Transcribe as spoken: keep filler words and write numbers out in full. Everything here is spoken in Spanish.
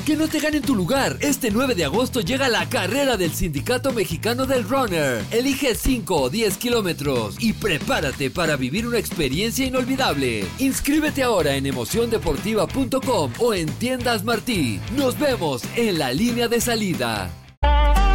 Que no te ganen tu lugar. Este nueve de agosto llega la carrera del Sindicato Mexicano del Runner. Elige cinco o diez kilómetros y prepárate para vivir una experiencia inolvidable. Inscríbete ahora en emoción deportiva punto com o en Tiendas Martí. Nos vemos en la línea de salida.